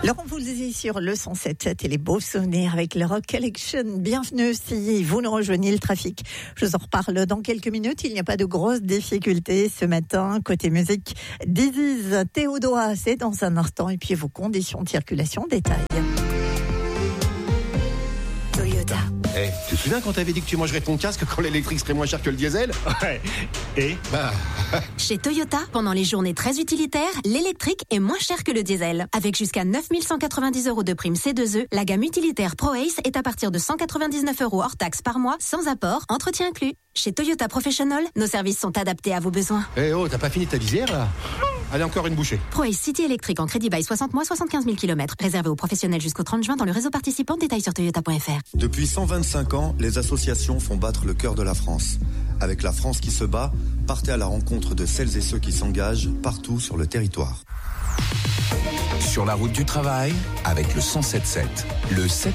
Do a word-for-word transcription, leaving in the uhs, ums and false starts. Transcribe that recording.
Laurent, vous êtes sur le cent sept sept et les beaux souvenirs avec le Rock Collection. Bienvenue si vous nous rejoignez, le trafic. Je vous en reparle dans quelques minutes. Il n'y a pas de grosses difficultés ce matin. Côté musique, Disease, Théodora, c'est dans un instant. Et puis vos conditions de circulation, détails. Toyota. Hey, tu te souviens quand t'avais dit que tu mangerais ton casque quand l'électrique serait moins cher que le diesel? Ouais. Et Bah... Chez Toyota, pendant les journées très utilitaires, l'électrique est moins cher que le diesel. Avec jusqu'à neuf mille cent quatre-vingt-dix euros de prime C deux E, la gamme utilitaire ProAce est à partir de cent quatre-vingt-dix-neuf euros hors taxe par mois, sans apport, entretien inclus. Chez Toyota Professional, nos services sont adaptés à vos besoins. Eh hey, oh, t'as pas fini ta visière là? Allez, encore une bouchée. ProAce City électrique en crédit bail soixante mois, soixante-quinze mille kilomètres. Réservé aux professionnels jusqu'au trente juin dans le réseau participant. Détails sur toyota point f r. Depuis cent vingt-cinq ans, les associations font battre le cœur de la France. Avec la France qui se bat, partez à la rencontre de celles et ceux qui s'engagent partout sur le territoire. Sur la route du travail, avec le cent sept sept, le sept